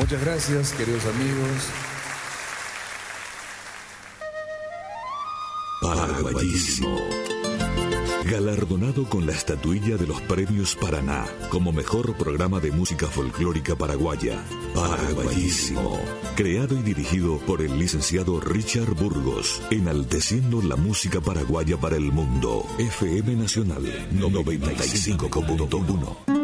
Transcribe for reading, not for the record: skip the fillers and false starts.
Muchas gracias, queridos amigos. Paraguayísimo. Galardonado con la estatuilla de los premios Paraná como mejor programa de música folclórica paraguaya. Paraguayísimo. Creado y dirigido por el licenciado Richard Burgos, enalteciendo la música paraguaya para el mundo. FM Nacional 95.1.